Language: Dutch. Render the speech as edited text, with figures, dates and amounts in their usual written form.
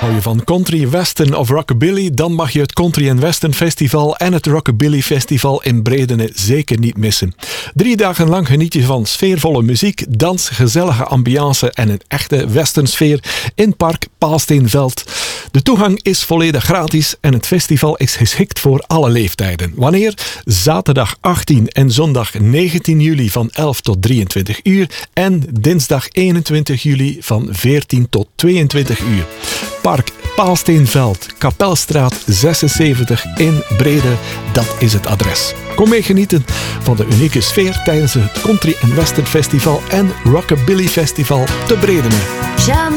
Hou je van country, western of rockabilly? Dan mag je het Country & Western Festival en het Rockabilly Festival in Bredene zeker niet missen. 3 dagen lang geniet je van sfeervolle muziek, dans, gezellige ambiance en een echte westernsfeer in Park Paalsteenveld. De toegang is volledig gratis en het festival is geschikt voor alle leeftijden. Wanneer? Zaterdag 18 en zondag 19 juli van 11 tot 23 uur en dinsdag 21 juli van 14 tot 22 uur. Park Paalsteenveld, Kapelstraat 76 in Brede, dat is het adres. Kom mee genieten van de unieke sfeer tijdens het Country & Western Festival en Rockabilly Festival te Bredene.